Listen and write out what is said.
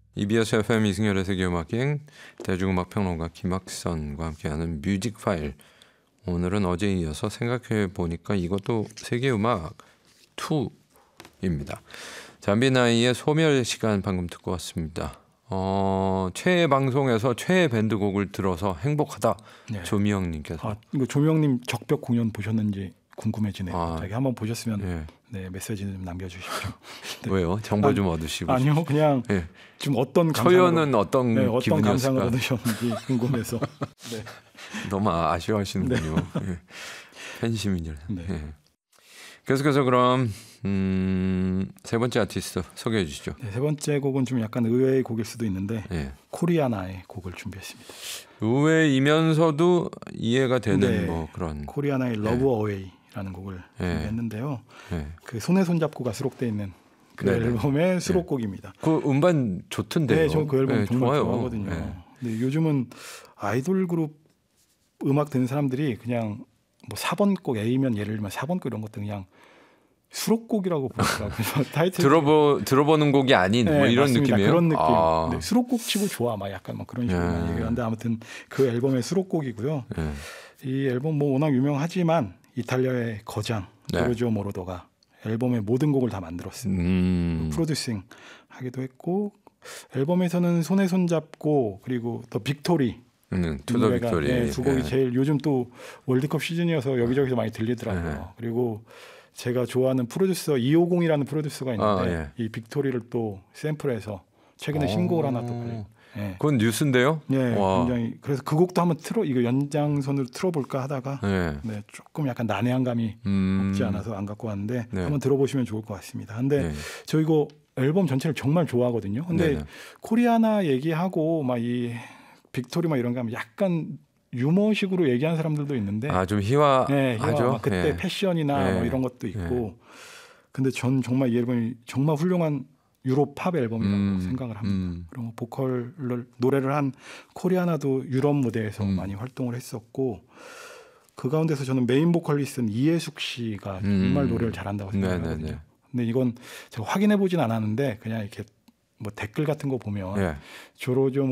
EBS FM 이승열의 세계음악여행 대중음악평론가 김학선과 함께하는 뮤직파일. 오늘은 어제에 이어서 생각해보니까 이것도 세계음악 2입니다. 잠비나이의 소멸시간 방금 듣고 왔습니다. 최애 방송에서 최애 밴드곡을 들어서 행복하다. 네. 조미영님께서. 이거 조미영님 적벽 공연 보셨는지 궁금해지네요. 갑자기 한번 보셨으면 네, 메시지 좀 남겨주십시오. 네. 왜요? 정보 좀 얻으시고. 아니요, 그냥 좀 어떤 초연은 어떤 어떤 감상을 얻으셨는지 궁금해서. 네. 너무 아쉬워하시는군요. 네. 팬심이냐. 네. 계속해서 그럼 세 번째 아티스트 소개해 주시죠. 네, 세 번째 곡은 좀 약간 의외의 곡일 수도 있는데 코리아나의 곡을 준비했습니다. 의외이면서도 이해가 되는 뭐 그런. 코리아나의 러브 어웨이라는 곡을 준비했는데요. 그 손에 손잡고가 수록되어 있는 그 앨범의 수록곡입니다. 그 음반 좋던데요. 네, 저 그 앨범 정말 좋아요. 좋아하거든요. 근데 요즘은 아이돌 그룹 음악 듣는 사람들이 그냥 뭐 4번 곡 A면 예를 들면 4번 곡 이런 것들 그냥 수록곡이라고 부르더라고요. 타이틀 들어보는 곡이 아닌 뭐 이런 맞습니다. 느낌이에요. 그런 느낌. 네, 수록곡 치고 좋아, 막 약간 막 그런 식으로 얘기하는데 아무튼 그 앨범의 수록곡이고요. 이 앨범 뭐 워낙 유명하지만 이탈리아의 거장 조르지오 모로더가 앨범의 모든 곡을 다 만들었습니다. 프로듀싱 하기도 했고 앨범에서는 손에 손잡고 그리고 더 빅토리 투더 빅토리 두 곡이 제일 요즘 또 월드컵 시즌이어서 여기저기서 많이 들리더라고요. 그리고 제가 좋아하는 프로듀서 250이라는 프로듀서가 있는데 이 빅토리를 또 샘플해서 최근에 신곡을 하나 또 그건 뉴스인데요. 네, 굉장히 그래서 그 곡도 한번 이거 연장선으로 틀어볼까 하다가 조금 약간 난해한 감이 없지 않아서 안 갖고 왔는데 한번 들어보시면 좋을 것 같습니다. 근데 저 이거 앨범 전체를 정말 좋아하거든요. 근데 코리아나 얘기하고 막 이 빅토리 막 이런 거 하면 약간 유머식으로 얘기하는 사람들도 있는데 좀 희화하죠. 그때 패션이나 뭐 이런 것도 있고 근데 전 정말 이 앨범이 정말 훌륭한 유럽 팝 앨범이라고 생각을 합니다. 그리고 보컬을 노래를 한 코리아나도 유럽 무대에서 많이 활동을 했었고 그 가운데서 저는 메인 보컬리스트는 이해숙 씨가 정말 노래를 잘한다고 생각하거든요. 근데 이건 제가 확인해 보진 않았는데 그냥 이렇게 뭐 댓글 같은 거 보면 조르지오